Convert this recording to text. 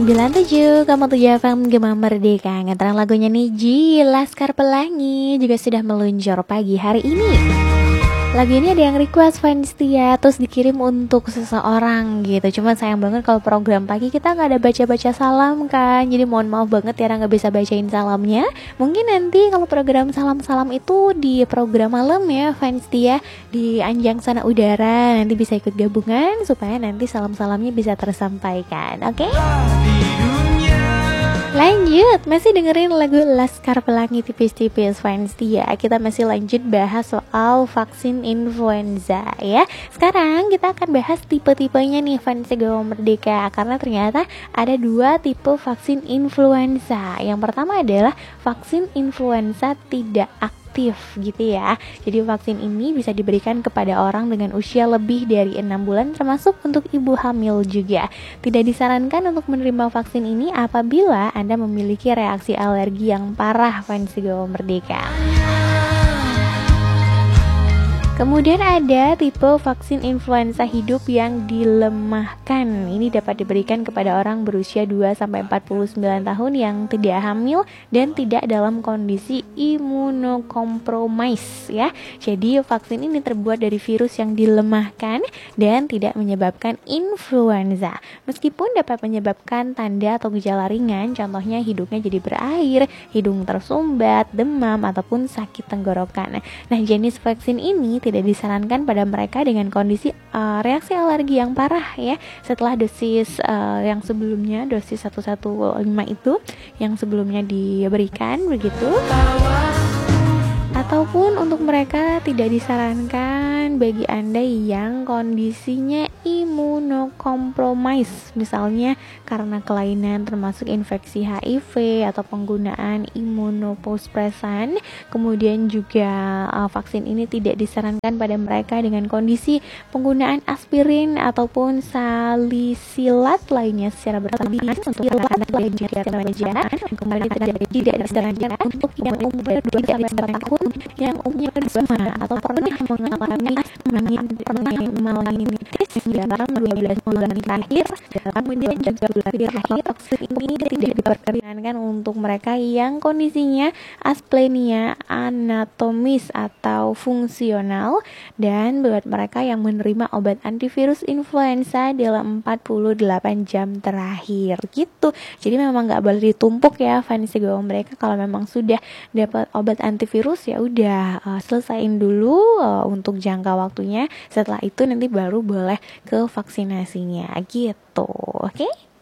97,7 FM Gema Merdeka. Ngetren lagunya nih Laskar Pelangi juga sudah meluncur pagi hari ini. Lagu ini ada yang request fans setia, terus dikirim untuk seseorang gitu. Cuma sayang banget kalau program pagi kita nggak ada baca-baca salam kan. Jadi mohon maaf banget ya nggak bisa bacain salamnya. Mungkin nanti kalau program salam-salam itu di program malam ya fans setia di Anjang Sana Udara. Nanti bisa ikut gabungan supaya nanti salam-salamnya bisa tersampaikan. Oke? Lanjut, masih dengerin lagu Laskar Pelangi tipis-tipis fans setia. Kita masih lanjut bahas soal vaksin influenza ya. Sekarang kita akan bahas tipe-tipenya nih fans Gema Merdeka. Karena ternyata ada 2 tipe vaksin influenza. Yang pertama adalah vaksin influenza tidak aktif gitu ya. Jadi vaksin ini bisa diberikan kepada orang dengan usia lebih dari 6 bulan termasuk untuk ibu hamil juga. Tidak disarankan untuk menerima vaksin ini apabila Anda memiliki reaksi alergi yang parah fans Gema Merdeka. Kemudian ada tipe vaksin influenza hidup yang dilemahkan. Ini dapat diberikan kepada orang berusia 2-49 tahun yang tidak hamil dan tidak dalam kondisi imunokompromis ya. Jadi vaksin ini terbuat dari virus yang dilemahkan dan tidak menyebabkan influenza. Meskipun dapat menyebabkan tanda atau gejala ringan, contohnya hidungnya jadi berair, hidung tersumbat, demam ataupun sakit tenggorokan. Nah, jenis vaksin ini tidak disarankan pada mereka dengan kondisi reaksi alergi yang parah ya. Setelah dosis yang sebelumnya, dosis 115 itu yang sebelumnya diberikan begitu. Ataupun untuk mereka tidak disarankan bagi Anda yang kondisinya imunokompromis, misalnya karena kelainan termasuk infeksi HIV atau penggunaan imunosupresan. Kemudian juga vaksin ini tidak disarankan pada mereka dengan kondisi penggunaan aspirin ataupun salisilat lainnya secara berlebihan untuk anak pelajar. Kemudian tidak disarankan untuk yang umur 2-4 tahun yang umumnya asma atau pernah mengalami meningitis dalam 12 bulan terakhir. Kemudian juga bulan terakhir vaksin ini tidak diperkenankan untuk mereka yang kondisinya asplenia anatomis atau fungsional dan buat mereka yang menerima obat antivirus influenza dalam 48 jam terakhir gitu. Jadi memang nggak boleh ditumpuk ya fans Gema mereka. Kalau memang sudah dapat obat antivirus ya udah selesaiin dulu untuk jangka waktunya. Setelah itu nanti baru boleh ke vaksinasinya gitu. Oke?